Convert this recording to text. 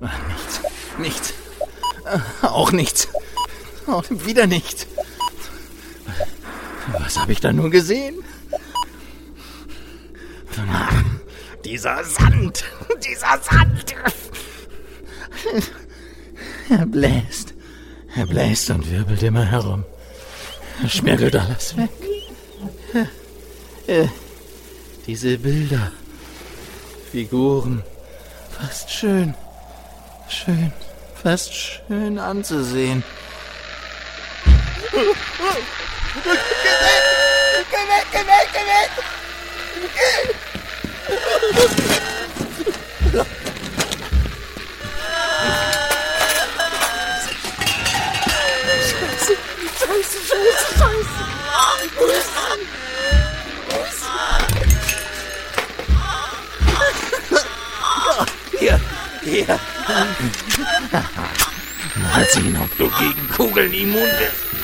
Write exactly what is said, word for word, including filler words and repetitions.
Nichts, nichts. Auch nichts. Auch wieder nichts. Was habe ich da nur gesehen? Dieser Sand, dieser Sand. Er bläst, er bläst und wirbelt immer herum. Er schmirgelt alles weg. Äh, diese Bilder, Figuren, fast schön, schön, fast schön anzusehen. Geh weg, geh weg, geh weg, geh weg! Geh! Scheiße, Scheiße, Scheiße, Scheiße! Wo ist er? Wo ist er? Hier, hier! Mal sehen, ob du gegen Kugeln immun bist.